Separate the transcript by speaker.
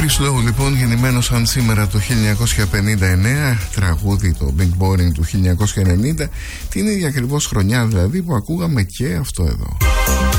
Speaker 1: Chris Lowe λοιπόν, γεννημένος σαν σήμερα το 1959, τραγούδι το Big Boring του 1990, την ίδια ακριβώς χρονιά δηλαδή που ακούγαμε και αυτό εδώ.